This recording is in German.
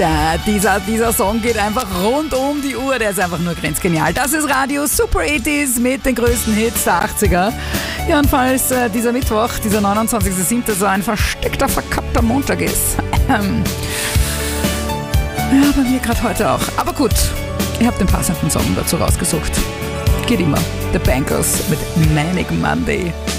Dieser Song geht einfach rund um die Uhr, der ist einfach nur grenzgenial. Das ist Radio Super 80s mit den größten Hits der 80er. Ja, und falls dieser Mittwoch, dieser 29.07. so ein versteckter, verkappter Montag ist. Ja, bei mir gerade heute auch. Aber gut, ich habe den passenden Song dazu rausgesucht. Geht immer. The Bankers mit Manic Monday.